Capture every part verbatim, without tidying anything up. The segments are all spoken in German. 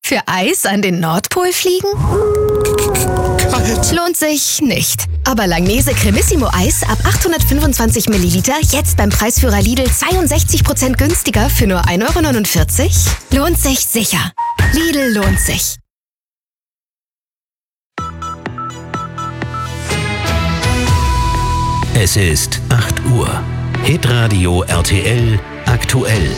Für Eis an den Nordpol fliegen? Kalt. Lohnt sich nicht. Aber Langnese Cremissimo Eis ab achthundertfünfundzwanzig Milliliter jetzt beim Preisführer Lidl zweiundsechzig Prozent günstiger für nur ein Euro neunundvierzig? Lohnt sich sicher. Lidl lohnt sich. Es ist acht Uhr. Hitradio R T L aktuell.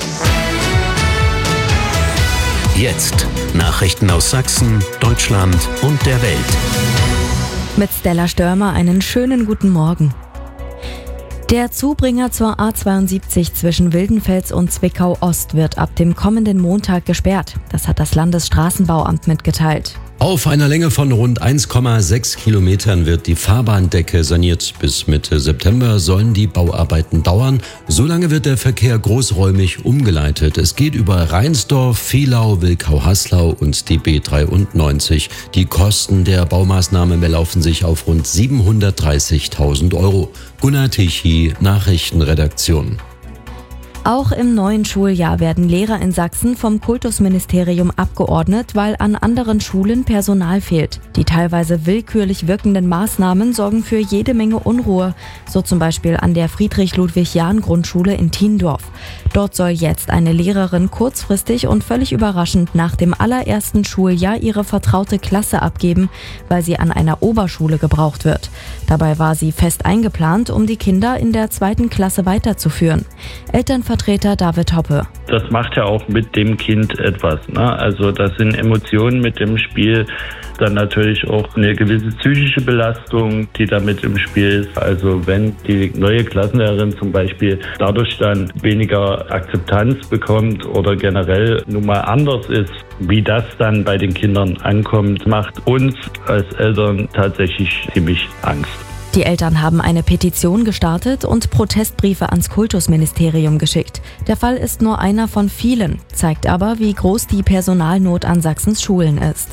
Jetzt Nachrichten aus Sachsen, Deutschland und der Welt. Mit Stella Störmer einen schönen guten Morgen. Der Zubringer zur A zweiundsiebzig zwischen Wildenfels und Zwickau Ost wird ab dem kommenden Montag gesperrt. Das hat das Landesstraßenbauamt mitgeteilt. Auf einer Länge von rund eins Komma sechs Kilometern wird die Fahrbahndecke saniert. Bis Mitte September sollen die Bauarbeiten dauern. Solange wird der Verkehr großräumig umgeleitet. Es geht über Reinsdorf, Vielau, Wilkau-Haslau und die B dreiundneunzig. Die Kosten der Baumaßnahme belaufen sich auf rund siebenhundertdreißigtausend Euro. Gunnar Tichy, Nachrichtenredaktion. Auch im neuen Schuljahr werden Lehrer in Sachsen vom Kultusministerium abgeordnet, weil an anderen Schulen Personal fehlt. Die teilweise willkürlich wirkenden Maßnahmen sorgen für jede Menge Unruhe, so zum Beispiel an der Friedrich-Ludwig-Jahn-Grundschule in Thiendorf. Dort soll jetzt eine Lehrerin kurzfristig und völlig überraschend nach dem allerersten Schuljahr ihre vertraute Klasse abgeben, weil sie an einer Oberschule gebraucht wird. Dabei war sie fest eingeplant, um die Kinder in der zweiten Klasse weiterzuführen. Elternvertreter David Hoppe. Das macht ja auch mit dem Kind etwas, ne? Also das sind Emotionen mit dem Spiel, dann natürlich auch eine gewisse psychische Belastung, die da mit im Spiel ist. Also wenn die neue Klassenlehrerin zum Beispiel dadurch dann weniger Akzeptanz bekommt oder generell nun mal anders ist, wie das dann bei den Kindern ankommt, macht uns als Eltern tatsächlich ziemlich Angst. Die Eltern haben eine Petition gestartet und Protestbriefe ans Kultusministerium geschickt. Der Fall ist nur einer von vielen, zeigt aber, wie groß die Personalnot an Sachsens Schulen ist.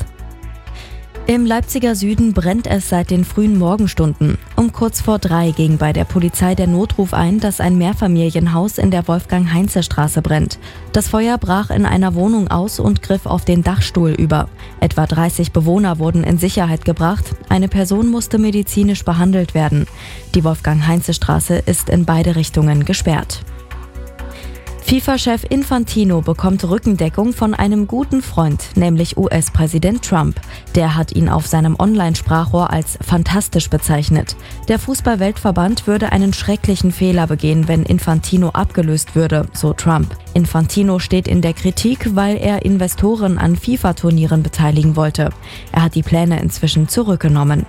Im Leipziger Süden brennt es seit den frühen Morgenstunden. Um kurz vor drei ging bei der Polizei der Notruf ein, dass ein Mehrfamilienhaus in der Wolfgang-Heinze-Straße brennt. Das Feuer brach in einer Wohnung aus und griff auf den Dachstuhl über. Etwa dreißig Bewohner wurden in Sicherheit gebracht. Eine Person musste medizinisch behandelt werden. Die Wolfgang-Heinze-Straße ist in beide Richtungen gesperrt. FIFA-Chef Infantino bekommt Rückendeckung von einem guten Freund, nämlich U S-Präsident Trump. Der hat ihn auf seinem Online-Sprachrohr als fantastisch bezeichnet. Der Fußball-Weltverband würde einen schrecklichen Fehler begehen, wenn Infantino abgelöst würde, so Trump. Infantino steht in der Kritik, weil er Investoren an FIFA-Turnieren beteiligen wollte. Er hat die Pläne inzwischen zurückgenommen.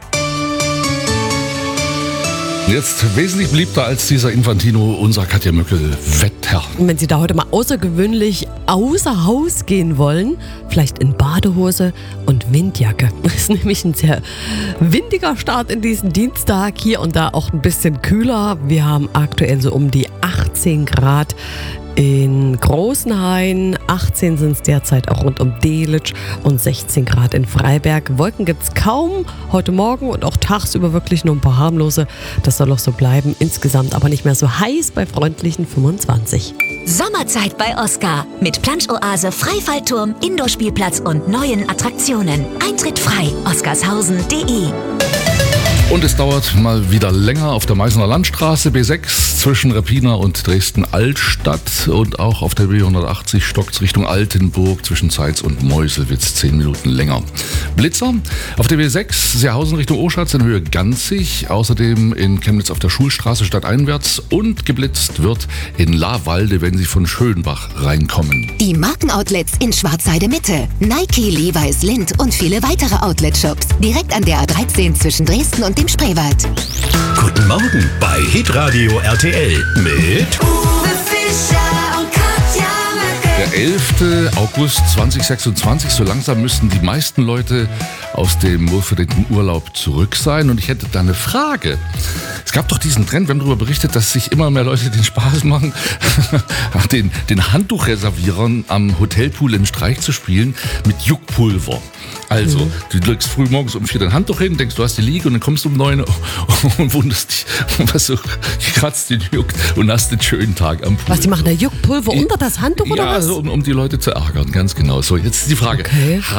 Jetzt wesentlich beliebter als dieser Infantino, unser Katja Mückel-Wetter. Wenn Sie da heute mal außergewöhnlich außer Haus gehen wollen, vielleicht in Badehose und Windjacke. Das ist nämlich ein sehr windiger Start in diesen Dienstag. Hier und da auch ein bisschen kühler. Wir haben aktuell so um die achtzehn Grad. In Großenhain, achtzehn sind es derzeit auch rund um Delitzsch und sechzehn Grad in Freiberg. Wolken gibt es kaum heute Morgen und auch tagsüber wirklich nur ein paar harmlose. Das soll auch so bleiben. Insgesamt aber nicht mehr so heiß bei freundlichen fünfundzwanzig. Sommerzeit bei Oscar mit Plansch-Oase, Freifallturm, Indoor-Spielplatz und neuen Attraktionen. Eintritt frei. oscarshausen punkt de. Und es dauert mal wieder länger auf der Meißner Landstraße B sechs zwischen Reppina und Dresden-Altstadt und auch auf der B hundertachtzig stockt Richtung Altenburg zwischen Zeitz und Meuselwitz zehn Minuten länger. Blitzer auf der B sechs Seehausen Richtung Oschatz in Höhe Ganzig, außerdem in Chemnitz auf der Schulstraße stadteinwärts und geblitzt wird in Lavalde, wenn Sie von Schönbach reinkommen. Die Markenoutlets in Schwarzheide Mitte, Nike, Levi's, Lindt und viele weitere Outlet-Shops direkt an der A dreizehn zwischen Dresden und dem Spreewald. Guten Morgen bei Hitradio R T L mit Uwe Fischer und Katja Mückel. Der elfte August zweitausendsechsundzwanzig, so langsam müssten die meisten Leute aus dem wohlverdienten Urlaub zurück sein. Und ich hätte da eine Frage. Es gab doch diesen Trend, wir haben darüber berichtet, dass sich immer mehr Leute den Spaß machen, den, den Handtuchreservierern am Hotelpool einen Streich zu spielen mit Juckpulver. Also, mhm. du legst früh morgens um vier dein Handtuch hin, denkst, du hast die Liege und dann kommst du um neun und wunderst dich, was so kratzt den juckt und hast einen schönen Tag am Pool. Was, die machen da Juckpulver unter das Handtuch oder ja, was? Ja, so, um, um die Leute zu ärgern, ganz genau. So, jetzt ist die Frage. Okay.